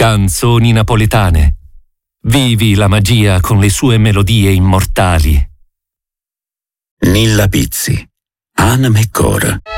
Canzoni napoletane. Vivi la magia con le sue melodie immortali. Nilla Pizzi, Anna McCora.